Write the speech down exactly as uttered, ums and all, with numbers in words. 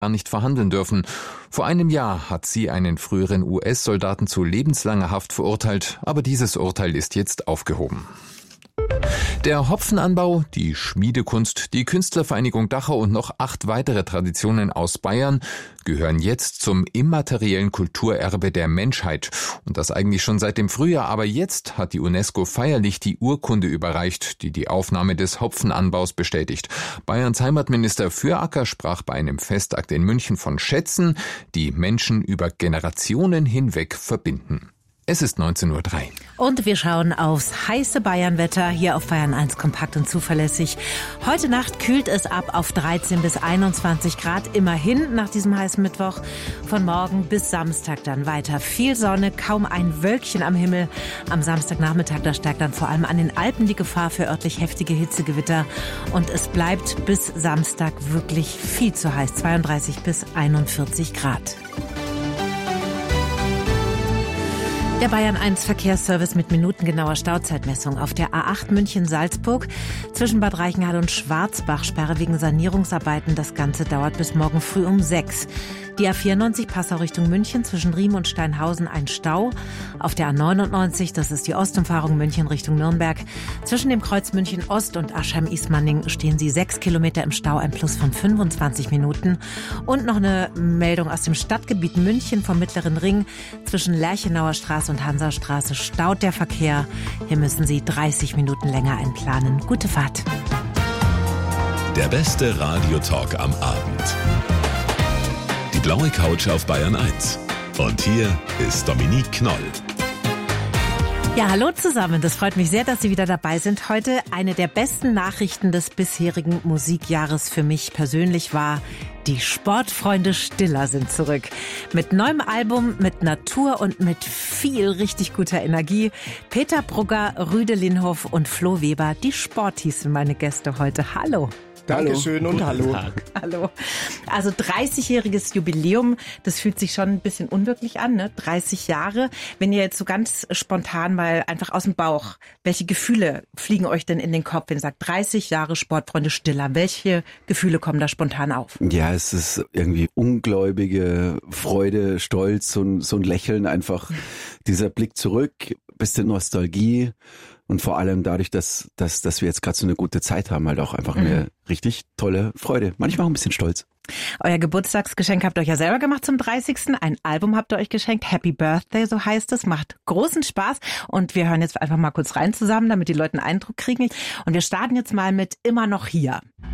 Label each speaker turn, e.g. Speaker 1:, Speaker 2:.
Speaker 1: nicht verhandeln dürfen. Vor einem Jahr hat sie einen früheren U S-Soldaten zu lebenslanger Haft verurteilt, aber dieses Urteil ist jetzt aufgehoben. Der Hopfenanbau, die Schmiedekunst, die Künstlervereinigung Dachau und noch acht weitere Traditionen aus Bayern gehören jetzt zum immateriellen Kulturerbe der Menschheit. Und das eigentlich schon seit dem Frühjahr, aber jetzt hat die UNESCO feierlich die Urkunde überreicht, die die Aufnahme des Hopfenanbaus bestätigt. Bayerns Heimatminister Füracker sprach bei einem Festakt in München von Schätzen, die Menschen über Generationen hinweg verbinden. Es ist neunzehn Uhr drei.
Speaker 2: Und wir schauen aufs heiße Bayernwetter hier auf Bayern eins, kompakt und zuverlässig. Heute Nacht kühlt es ab auf dreizehn bis einundzwanzig Grad, immerhin nach diesem heißen Mittwoch. Von morgen bis Samstag dann weiter viel Sonne, kaum ein Wölkchen am Himmel. Am Samstagnachmittag, da steigt dann vor allem an den Alpen die Gefahr für örtlich heftige Hitzegewitter. Und es bleibt bis Samstag wirklich viel zu heiß, zweiunddreißig bis einundvierzig Grad. Der Bayern eins Verkehrsservice mit minutengenauer Stauzeitmessung auf der A acht München-Salzburg zwischen Bad Reichenhall und Schwarzbach, Sperre wegen Sanierungsarbeiten. Das Ganze dauert bis morgen früh um sechs. Die A vierundneunzig Passau Richtung München zwischen Riem und Steinhausen ein Stau. Auf der A neunundneunzig, das ist die Ostumfahrung München Richtung Nürnberg. Zwischen dem Kreuz München Ost und Aschheim-Ismaning stehen Sie sechs Kilometer im Stau, ein Plus von fünfundzwanzig Minuten. Und noch eine Meldung aus dem Stadtgebiet München vom Mittleren Ring. Zwischen Lerchenauer Straße und Hansastraße staut der Verkehr. Hier müssen Sie dreißig Minuten länger einplanen. Gute Fahrt.
Speaker 3: Der beste Radiotalk am Abend. Die blaue Couch auf Bayern eins. Und hier ist Dominique Knoll.
Speaker 2: Ja, hallo zusammen. Das freut mich sehr, dass Sie wieder dabei sind. Heute eine der besten Nachrichten des bisherigen Musikjahres für mich persönlich war: Die Sportfreunde Stiller sind zurück. Mit neuem Album, mit Natur und mit viel richtig guter Energie. Peter Brugger, Rüde Linhoff und Flo Weber, die Sportis sind meine Gäste heute. Hallo.
Speaker 4: Dankeschön und hallo.
Speaker 2: Hallo. Also dreißigjähriges Jubiläum, das fühlt sich schon ein bisschen unwirklich an, ne? dreißig Jahre. Wenn ihr jetzt so ganz spontan mal einfach aus dem Bauch, welche Gefühle fliegen euch denn in den Kopf, wenn ihr sagt dreißig Jahre Sportfreunde Stiller? Welche Gefühle kommen da spontan auf?
Speaker 4: Ja, es ist irgendwie ungläubige Freude, Stolz, so ein, so ein Lächeln, einfach dieser Blick zurück, bisschen Nostalgie. Und vor allem dadurch, dass, dass, dass wir jetzt gerade so eine gute Zeit haben, halt auch einfach eine richtig tolle Freude. Manchmal auch ein bisschen stolz.
Speaker 2: Euer Geburtstagsgeschenk habt ihr euch ja selber gemacht zum dreißigsten Ein Album habt ihr euch geschenkt. Happy Birthday, so heißt es. Macht großen Spaß. Und wir hören jetzt einfach mal kurz rein zusammen, damit die Leute einen Eindruck kriegen. Und wir starten jetzt mal mit Immer noch hier.